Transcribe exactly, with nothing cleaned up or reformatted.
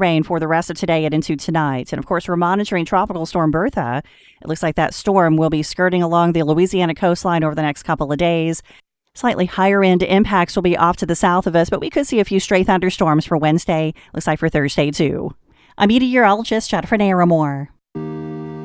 rain for the rest of today and into tonight. And of course, we're monitoring Tropical Storm Bertha. It looks like that storm will be skirting along the Louisiana coastline over the next couple of days. Slightly higher end impacts will be off to the south of us, but we could see a few stray thunderstorms for Wednesday. Looks like for Thursday, too. I'm meteorologist Jennifer Naramore.